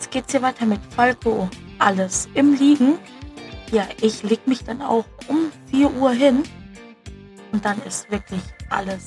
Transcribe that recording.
jetzt geht's hier weiter mit Falco. Alles im Liegen. Ja, ich leg mich dann auch um 4 Uhr hin. Und dann ist wirklich alles